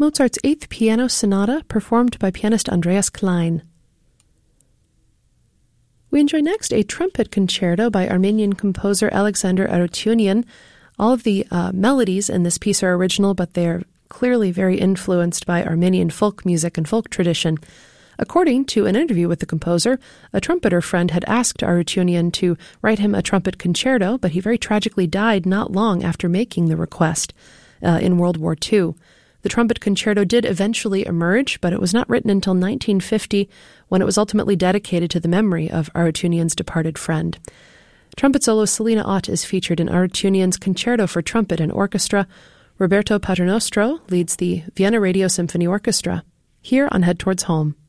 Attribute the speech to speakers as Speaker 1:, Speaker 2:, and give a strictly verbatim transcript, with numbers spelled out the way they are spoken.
Speaker 1: Mozart's Eighth Piano Sonata, performed by pianist Andreas Klein. We enjoy next a trumpet concerto by Armenian composer Alexander Arutyunian. All of the uh, melodies in this piece are original, but they are clearly very influenced by Armenian folk music and folk tradition. According to an interview with the composer, a trumpeter friend had asked Arutyunian to write him a trumpet concerto, but he very tragically died not long after making the request uh, in World War Two. The trumpet concerto did eventually emerge, but it was not written until nineteen fifty, when it was ultimately dedicated to the memory of Arutyunian's departed friend. Trumpet soloist Selina Ott is featured in Arutyunian's Concerto for Trumpet and Orchestra. Roberto Paternostro leads the Vienna Radio Symphony Orchestra. Here on Head Towards Home.